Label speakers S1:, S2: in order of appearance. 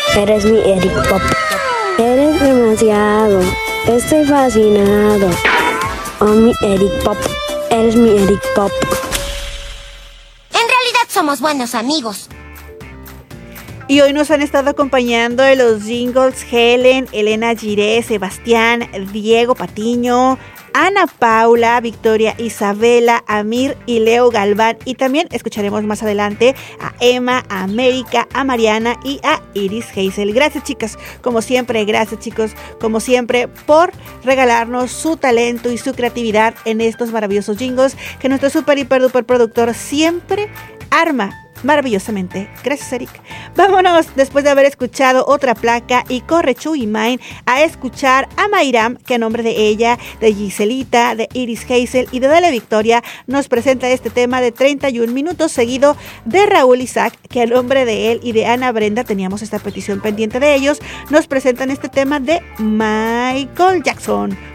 S1: Eres mi Eric Pop. Eres demasiado. Estoy fascinado. Oh, mi Eric Pop. Eres mi Eric Pop.
S2: En realidad somos buenos amigos.
S3: Y hoy nos han estado acompañando de los jingles Helen, Elena Giré, Sebastián, Diego Patiño, Ana Paula, Victoria Isabela, Amir y Leo Galván. Y también escucharemos más adelante a Emma, a América, a Mariana y a Iris Hazel. Gracias, chicas, como siempre, gracias, chicos, como siempre, por regalarnos su talento y su creatividad en estos maravillosos jingles que nuestro super hiper duper productor siempre arma maravillosamente. Gracias, Eric. Vámonos, después de haber escuchado otra placa y Corre Chuy Mine, a escuchar a Mayram, que a nombre de ella, de Giselita, de Iris Hazel y de Dale Victoria, nos presenta este tema de 31 minutos, seguido de Raúl Isaac, que a nombre de él y de Ana Brenda, teníamos esta petición pendiente de ellos, nos presentan este tema de Michael Jackson.